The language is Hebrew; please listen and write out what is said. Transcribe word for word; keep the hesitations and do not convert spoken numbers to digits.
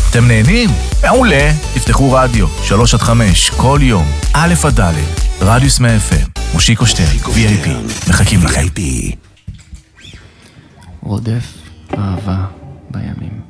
אתם נהנים? מעולה. תפתחו רדיו, שלוש עד חמש, כל יום, א' עד ד', רדיוס מאה אף אם, מושיקו שטרן, וי איי פי, מחכים לכם. רודף אהבה בימים.